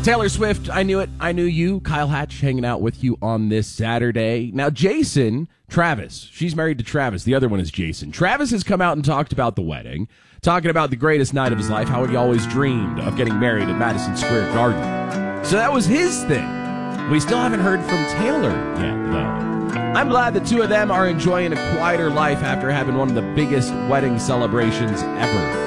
Taylor Swift, I Knew It, I Knew You. Kyle Hatch hanging out with you on this Saturday. Now, Travis, she's married to Travis. The other one is Jason. Travis has come out and talked about the wedding, talking about the greatest night of his life, how he always dreamed of getting married at Madison Square Garden. So that was his thing. We still haven't heard from Taylor yet, though. I'm glad the two of them are enjoying a quieter life after having one of the biggest wedding celebrations ever.